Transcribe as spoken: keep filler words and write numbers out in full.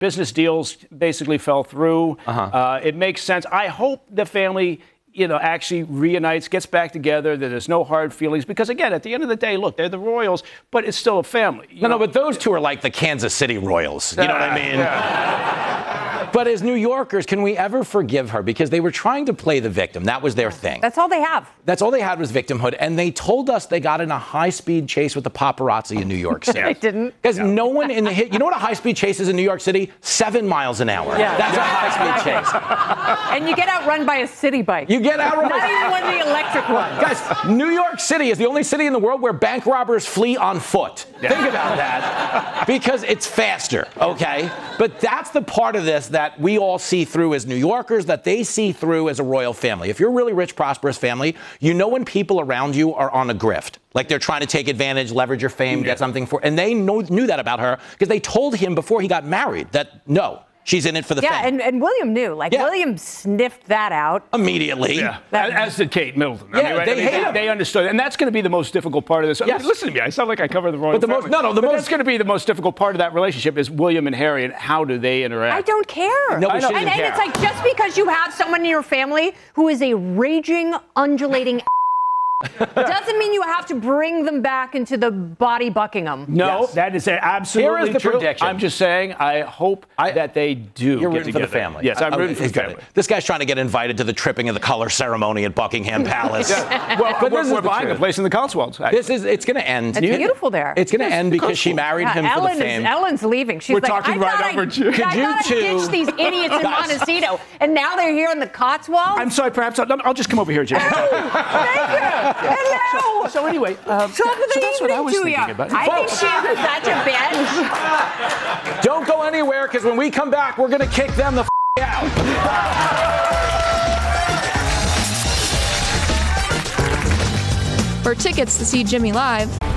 business deals basically fell through. Uh-huh. Uh, it makes sense. I hope the family, you know, actually reunites, gets back together, that there's no hard feelings. Because, again, at the end of the day, look, they're the Royals, but it's still a family. No, know? no, but those two are like the Kansas City Royals. You know what I mean? Yeah. But as New Yorkers, can we ever forgive her? Because they were trying to play the victim. That was their thing. That's all they have. That's all they had was victimhood. And they told us they got in a high-speed chase with the paparazzi in New York City. They didn't. Because no. no one in the hit. You know what a high-speed chase is in New York City? Seven miles an hour. Yeah. That's a high-speed chase. And you get outrun by a city bike. You get outrun. Not even one of the electric ones. Guys, New York City is the only city in the world where bank robbers flee on foot. Yeah. Think about that. Because it's faster, okay? But that's the part of this that we all see through as New Yorkers, that they see through as a royal family. If you're a really rich, prosperous family, you know when people around you are on a grift. Like they're trying to take advantage, leverage your fame, yeah. get something for. And they know, knew that about her because they told him before he got married that no. She's in it for the yeah, fame. Yeah, and, and William knew. Like, yeah. William sniffed that out. Immediately. Yeah, that, as did Kate Middleton. Yeah, I mean, right? they I mean, hate they, him. They understood. And that's going to be the most difficult part of this. Yes. I mean, listen to me. I sound like I cover the royal but the family. most, no, no, the but most. that's going to be the most difficult part of that relationship is William and Harry and how do they interact. I don't care. No, and, and care. it's like just because you have someone in your family who is a raging, undulating doesn't mean you have to bring them back into the body Buckingham. No, yes. that is absolutely Here is the true. prediction. I'm just saying, I hope I, that they do. You're get rooting for the family. Yes, I'm I, rooting for the family. It. This guy's trying to get invited to the tripping of the color ceremony at Buckingham Palace. yeah. Well, but we're, we're buying a place in the Cotswolds. This is, it's going to end. It's beautiful there. It's going to end because she married yeah, him Ellen for the fame. Is, Ellen's leaving. She's we're like, talking I right over I, you. Could I you gotta two, ditch these idiots in Montecito, and now they're here in the Cotswolds? I'm sorry, perhaps I'll, I'll just come over here, Jim. Thank you. Hello. So, so anyway, um, Talk so that's what I was thinking you. about. I think she is such a bitch. Don't go anywhere, because when we come back, we're going to kick them the f*** out. For tickets to see Jimmy live,